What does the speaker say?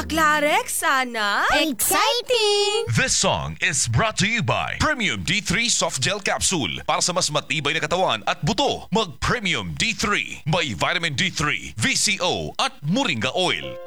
Clarex, sana? Exciting! This song is brought to you by Premium D3 Soft Gel Capsule. Para sa mas matibay na katawan at buto, mag Premium D3. May Vitamin D3, VCO at Moringa Oil.